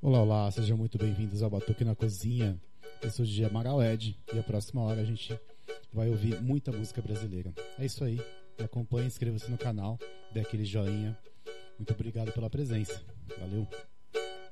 Olá, olá, sejam muito bem-vindos ao Batuque na Cozinha. Eu sou o DJ Amaral Ed e a próxima hora a gente vai ouvir muita música brasileira. É isso aí, me acompanhe, inscreva-se no canal, dê aquele joinha. Muito obrigado pela presença, valeu!